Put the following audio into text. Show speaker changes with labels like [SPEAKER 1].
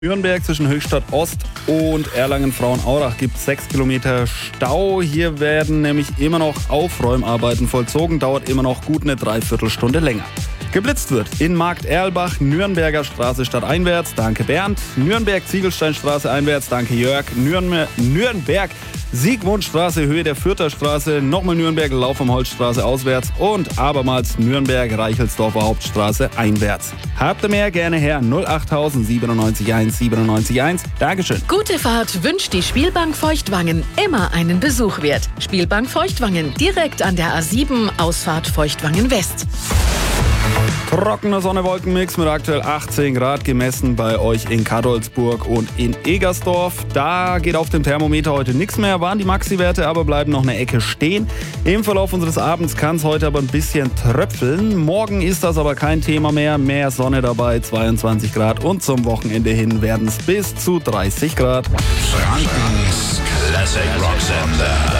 [SPEAKER 1] Nürnberg zwischen Höchstadt Ost und Erlangen-Frauenaurach gibt es 6 Kilometer Stau. Hier werden nämlich immer noch Aufräumarbeiten vollzogen, dauert immer noch gut eine Dreiviertelstunde länger. Geblitzt wird in Markt-Erlbach, Nürnberger Straße stadteinwärts, danke Bernd. Nürnberg-Ziegelsteinstraße einwärts, danke Jörg. Nürnberg Siegmundstraße, Höhe der Fürther Straße, nochmal Nürnberg, Lauf am Holzstraße auswärts und abermals Nürnberg, Reichelsdorfer Hauptstraße einwärts. Habt ihr mehr, gerne her 08000 97 1 97 1. Dankeschön.
[SPEAKER 2] Gute Fahrt wünscht die Spielbank Feuchtwangen. Immer einen Besuch wert. Spielbank Feuchtwangen, direkt an der A7, Ausfahrt Feuchtwangen West.
[SPEAKER 1] Trockener Sonne-Wolkenmix mit aktuell 18 Grad gemessen bei euch in Kadolsburg und in Egersdorf. Da geht auf dem Thermometer heute nichts mehr, waren die Maxi-Werte, aber bleiben noch eine Ecke stehen. Im Verlauf unseres Abends kann es heute aber ein bisschen tröpfeln. Morgen ist das aber kein Thema mehr. Mehr Sonne dabei, 22 Grad und zum Wochenende hin werden es bis zu 30 Grad.
[SPEAKER 3] Frankens Classic Rock Sender.